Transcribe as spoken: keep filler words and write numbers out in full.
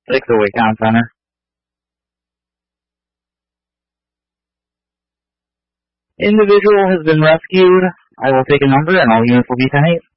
six oh eight Town Center. Individual has been rescued. I will take a number and all units will be ten eight.